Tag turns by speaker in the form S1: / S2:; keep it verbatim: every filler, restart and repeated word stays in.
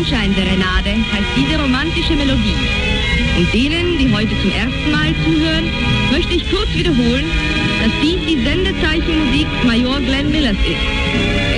S1: Mondscheinserenade heißt diese romantische Melodie. Und denen, die heute zum ersten Mal zuhören, möchte ich kurz wiederholen, dass dies die Sendezeichenmusik Major Glenn Millers ist.